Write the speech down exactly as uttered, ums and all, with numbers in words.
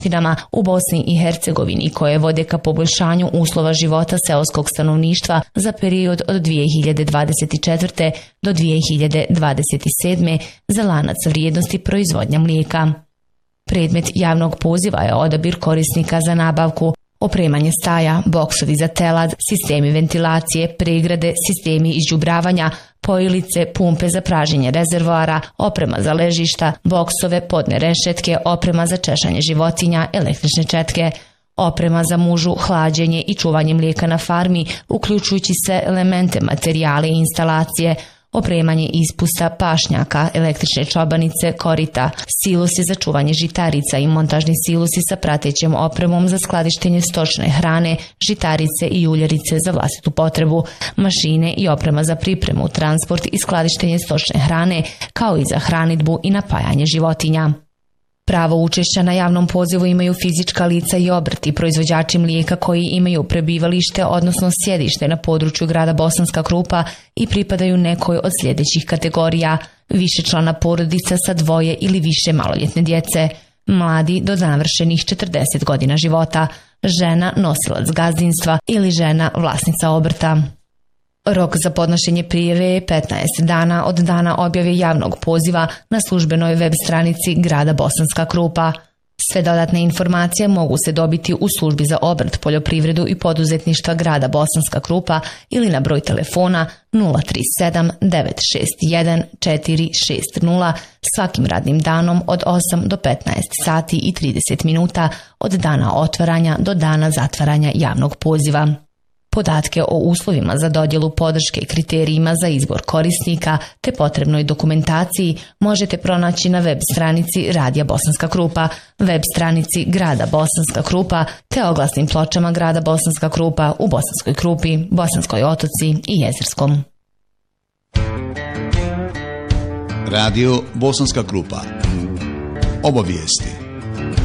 u Bosni i Hercegovini koje vode ka poboljšanju uslova života seoskog stanovništva za period od dvije hiljade dvadeset četvrte. do dvije hiljade dvadeset sedme. za lanac vrijednosti proizvodnja mlijeka. Predmet javnog poziva je odabir korisnika za nabavku, opremanje staja, boksovi za telad, sistemi ventilacije, pregrade, sistemi izđubravanja, pojilice, pumpe za praženje rezervoara, oprema za ležišta, boksove, podne rešetke, oprema za češanje životinja, električne četke, oprema za mužu, hlađenje i čuvanje mlijeka na farmi, uključujući sve elemente, materijale i instalacije, opremanje ispusta, pašnjaka, električne čobanice, korita, silosi za čuvanje žitarica i montažni silosi sa pratećem opremom za skladištenje stočne hrane, žitarice i uljarice za vlastitu potrebu, mašine i oprema za pripremu, transport i skladištenje stočne hrane, kao i za hranidbu i napajanje životinja. Pravo učešća na javnom pozivu imaju fizička lica i obrti, proizvođači mlijeka koji imaju prebivalište, odnosno sjedište na području grada Bosanska Krupa i pripadaju nekoj od sljedećih kategorija: višečlana porodica sa dvoje ili više maloljetne djece, mladi do navršenih četrdeset godina života, žena nosilac gazdinstva ili žena vlasnica obrta. Rok za podnošenje prijave je petnaest dana od dana objave javnog poziva na službenoj web stranici grada Bosanska Krupa. Sve dodatne informacije mogu se dobiti u službi za obrt, poljoprivredu i poduzetništva grada Bosanska Krupa ili na broj telefona nula tri sedam devet šest jedan četiri šest nula svakim radnim danom od osam do petnaest sati i trideset minuta od dana otvaranja do dana zatvaranja javnog poziva. Podatke o uslovima za dodjelu podrške i kriterijima za izbor korisnika te potrebnoj dokumentaciji možete pronaći na web stranici Radija Bosanska Krupa, web stranici grada Bosanska Krupa te oglasnim pločama grada Bosanska Krupa u Bosanskoj Krupi, Bosanskoj Otoci i Jezerskom. Radio Bosanska Krupa. Obavijesti.